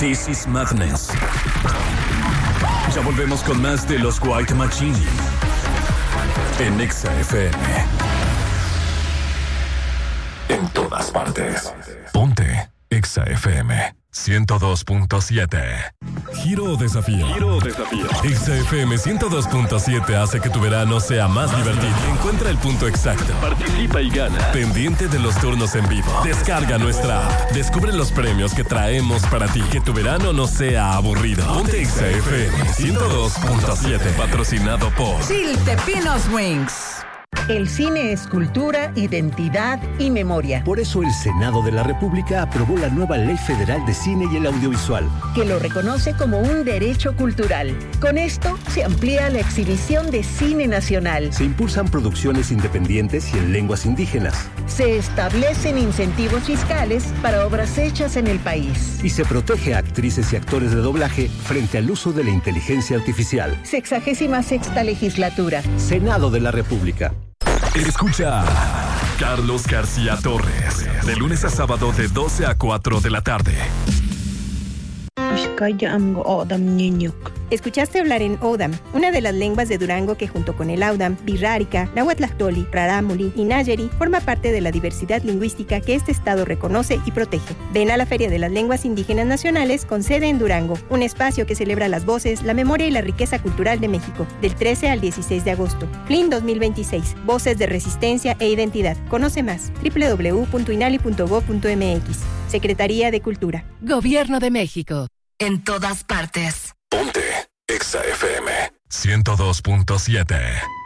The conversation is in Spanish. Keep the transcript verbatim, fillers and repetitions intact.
This is Madness. Ya volvemos con más de los White Machine en Exa F M. En todas partes. Ponte Exa F M ciento dos punto siete. Giro o desafío. Giro o desafío. Exa F M ciento dos punto siete hace que tu verano sea más divertido. Encuentra el punto exacto. Participa y gana. Pendiente de los turnos en vivo. Descarga nuestra app. Descubre los premios que traemos para ti. Que tu verano no sea aburrido. Ponte Exa F M ciento dos punto siete. Patrocinado por Chiltepinos Wings. El cine es cultura, identidad y memoria. Por eso el Senado de la República aprobó la nueva Ley Federal de Cine y el Audiovisual, que lo reconoce como un derecho cultural. Con esto se amplía la exhibición de cine nacional. Se impulsan producciones independientes y en lenguas indígenas. Se establecen incentivos fiscales para obras hechas en el país. Y se protege a actrices y actores de doblaje frente al uso de la inteligencia artificial. Sexagésima sexta legislatura. Senado de la República. Escucha Carlos García Torres, de lunes a sábado de doce a cuatro de la tarde. Escuchaste hablar en Odam, una de las lenguas de Durango que junto con el Audam, Birrárica, Nahuatlactoli, Rarámuri y Nayeri forma parte de la diversidad lingüística que este estado reconoce y protege. Ven a la Feria de las Lenguas Indígenas Nacionales con sede en Durango, un espacio que celebra las voces, la memoria y la riqueza cultural de México, del trece al dieciséis de agosto. F L I N dos mil veintiséis, Voces de Resistencia e Identidad. Conoce más, doble u doble u doble u punto inali punto gob punto eme equis. Secretaría de Cultura. Gobierno de México. En todas partes. Ponte Exa F M ciento dos punto siete.